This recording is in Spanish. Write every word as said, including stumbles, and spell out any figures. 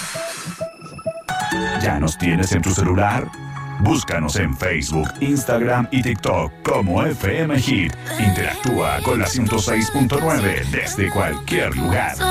¿Ya nos tienes en tu celular? Búscanos en Facebook, Instagram y TikTok como F M Hit. Interactúa con la ciento seis punto nueve desde cualquier lugar.